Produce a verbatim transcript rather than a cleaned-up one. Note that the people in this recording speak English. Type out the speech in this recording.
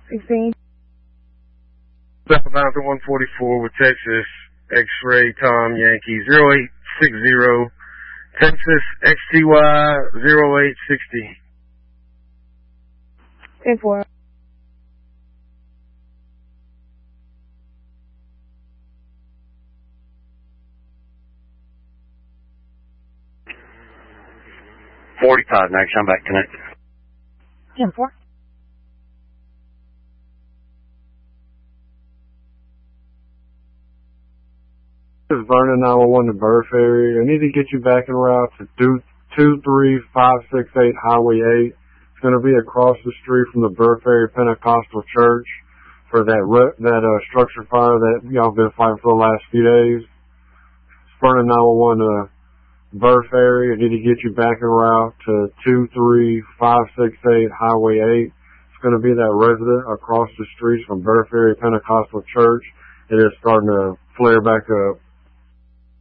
sixteen. Southbound to one forty-four with Texas X-Ray Tom Yankee zero eight six zero. Texas X T Y zero eight sixty. ten four. forty-five next, I'm back connected. ten four. This is Vernon nine one one to Burr Ferry. I need to get you back en route to two three five six eight Highway eight. It's going to be across the street from the Burr Ferry Pentecostal Church for that that uh, structure fire that y'all been fighting for the last few days. It's Vernon nine one one to Burr Ferry. I need to get you back en route to two three five six eight Highway eight. It's going to be that resident across the street from Burr Ferry Pentecostal Church. It is starting to flare back up.